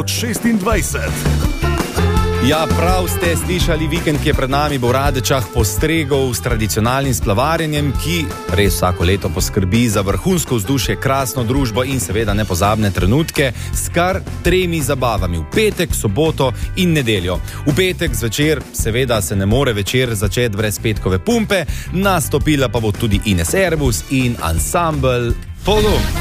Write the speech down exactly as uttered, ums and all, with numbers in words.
šestindvajset. Ja, prav ste slišali, vikend, ki je pred nami, bo v Radečah postregel s tradicionalnim splavarjenjem, ki res vsako leto poskrbi za vrhunsko vzdušje, krasno družbo in seveda nepozabne trenutke s kar tremi zabavami v petek, soboto in nedeljo. V petek zvečer seveda se ne more večer začeti brez petkove pumpe, nastopila pa bo tudi Ines Erbus in ansambel Polum.